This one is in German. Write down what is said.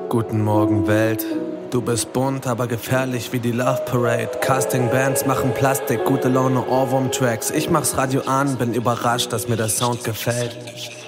Guten Morgen Welt, du bist bunt, aber gefährlich wie die Love Parade. Casting-Bands machen Plastik, gute Laune Ohrwurm-Tracks. Ich mach's Radio an, bin überrascht, dass mir der Sound gefällt.